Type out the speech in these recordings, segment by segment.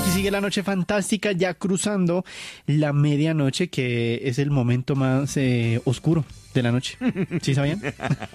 Aquí sigue la noche fantástica, ya cruzando la medianoche, que es el momento más oscuro de la noche. ¿Sí sabían? ¿De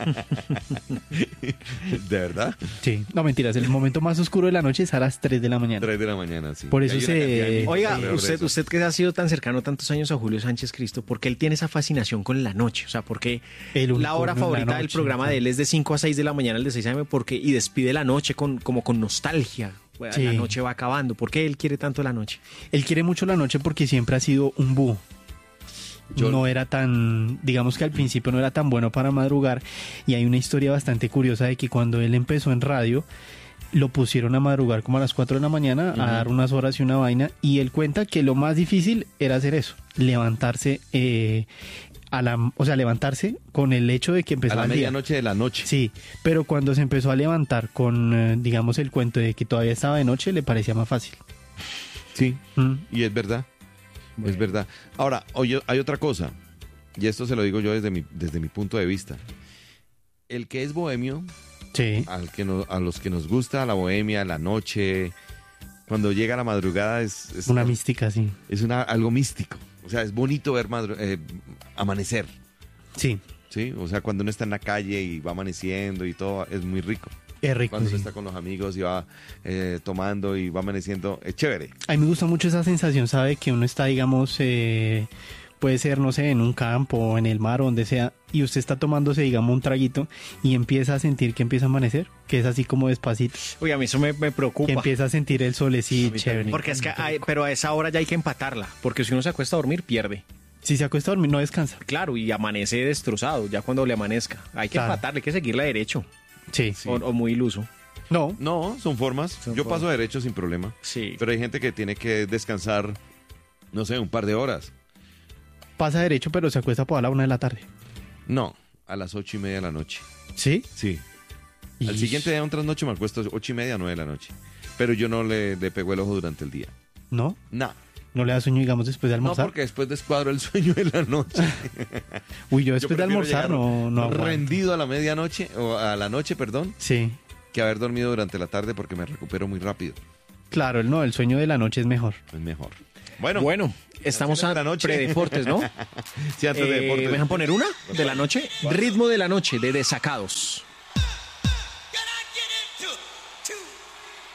verdad? Sí. No, mentiras. El momento más oscuro de la noche es a las 3 de la mañana. 3 de la mañana, sí. Por eso Y hay una cantidad de mitos Oiga, alrededor de eso. usted que ha sido tan cercano tantos años a Julio Sánchez Cristo, ¿por qué él tiene esa fascinación con la noche? O sea, ¿por qué El la hora unicornio en la favorita del noche, programa de él es de 5 a 6 de la mañana, el de 6 a.m., y despide la noche como con nostalgia? Bueno, Sí. La noche va acabando. ¿Por qué él quiere tanto la noche? Él quiere mucho la noche porque siempre ha sido un búho. No era tan, digamos que al principio no era tan bueno para madrugar, y hay una historia bastante curiosa de que cuando él empezó en radio lo pusieron a madrugar como a las 4 de la mañana a dar unas horas y una vaina, y él cuenta que lo más difícil era hacer eso, levantarse levantarse con el hecho de que A empezaba la el día. medianoche de la noche. Sí, pero cuando se empezó a levantar con, digamos, el cuento de que todavía estaba de noche, le parecía más fácil. Sí, Mm. y es verdad. Es verdad. Ahora, hay otra cosa, y esto se lo digo yo desde mi punto de vista. El que es bohemio, Sí. a los que nos gusta la bohemia, la noche, cuando llega la madrugada es Una mística, sí. algo místico. O sea, es bonito ver amanecer, Sí, ¿sí? O sea, cuando uno está en la calle y va amaneciendo y todo, es muy rico. es rico. Cuando uno Sí. está con los amigos y va tomando y va amaneciendo, es chévere. A mí me gusta mucho esa sensación, ¿sabe? Que uno está, digamos, puede ser, no sé, en un campo o en el mar o donde sea, y usted está tomándose, digamos, un traguito y empieza a sentir que empieza a amanecer, que es así como despacito, Oye, a mí eso me que preocupa. empieza a sentir el solecito, chévere. Porque es que pero a esa hora ya hay que empatarla, porque si uno se acuesta a dormir, pierde. Si se acuesta a dormir, no descansa. Claro, y amanece destrozado ya cuando le amanezca. Hay que Claro. empatarle, hay que seguirla derecho, Sí. Sí. o muy iluso. No, No, son formas. Yo formas. paso derecho sin problema. Sí. Pero hay gente que tiene que descansar, no sé, un par de horas. pasa derecho, pero se acuesta por a la 1 de la tarde. No, a las 8:30 de la noche. ¿Sí? Sí. Al Ish. siguiente día, un trasnoche, me acuesto 8:30, 9 de la noche. Pero yo no le pego el ojo durante el día. ¿No? No. ¿No le da sueño, digamos, después de No, almorzar? porque después descuadro el sueño de la noche. Uy, yo Yo después de prefiero almorzar llegar no aguanto. rendido a la medianoche, o a la noche, perdón, Sí. que haber dormido durante la tarde porque me recupero muy rápido. Claro, el sueño de la noche es mejor. Es mejor. Bueno, Bueno, estamos canciones a de la noche. predeportes, ¿no? si antes de deportes. ¿Me dejan poner una de la noche? Ritmo de la noche, de Desacados.